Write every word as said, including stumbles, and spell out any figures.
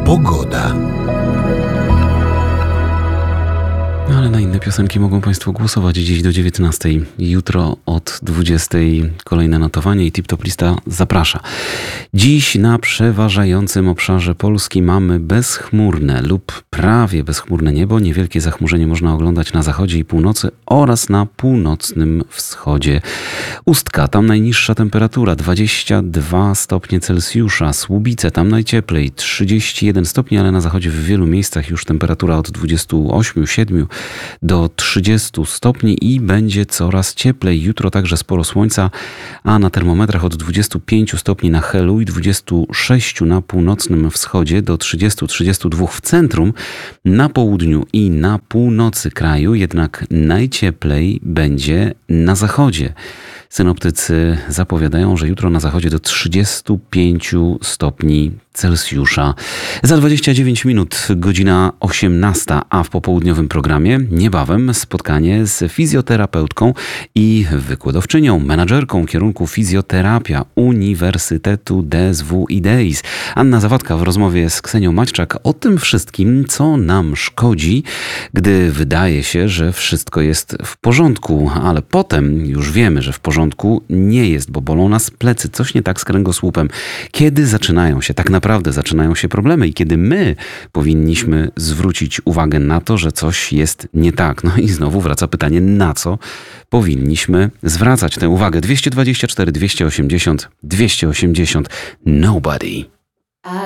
Pogoda. Ale na inne piosenki mogą Państwo głosować dziś do dziewiętnastej. Jutro od dwudziestej kolejne notowanie i Tip Top Lista zaprasza. Dziś na przeważającym obszarze Polski mamy bezchmurne lub prawie bezchmurne niebo. Niewielkie zachmurzenie można oglądać na zachodzie i północy oraz na północnym wschodzie. Ustka, tam najniższa temperatura dwadzieścia dwa stopnie Celsjusza. Słubice, tam najcieplej trzydzieści jeden stopni, ale na zachodzie w wielu miejscach już temperatura od dwudziestu ośmiu, siedmiu do trzydziestu stopni i będzie coraz cieplej. Jutro także sporo słońca, a na termometrach od dwudziestu pięciu stopni na Helu i dwudziestu sześciu na północnym wschodzie do trzydziestu do trzydziestu dwóch w centrum, na południu i na północy kraju, jednak najcieplej będzie na zachodzie. Synoptycy zapowiadają, że jutro na zachodzie do trzydziestu pięciu stopni Celsjusza. Za dwadzieścia dziewięć minut godzina osiemnasta, a w popołudniowym programie niebawem spotkanie z fizjoterapeutką i wykładowczynią, menadżerką kierunku fizjoterapia Uniwersytetu D S W IDEIS. Anna Zawadka w rozmowie z Ksenią Maćczak o tym wszystkim, co nam szkodzi, gdy wydaje się, że wszystko jest w porządku, ale potem już wiemy, że w porządku nie jest, bo bolą nas plecy, coś nie tak z kręgosłupem. Kiedy zaczynają się tak naprawdę Naprawdę zaczynają się problemy i kiedy my powinniśmy zwrócić uwagę na to, że coś jest nie tak. No i znowu wraca pytanie, na co powinniśmy zwracać tę uwagę. dwieście dwadzieścia cztery, dwieście osiemdziesiąt, dwieście osiemdziesiąt, Nobody.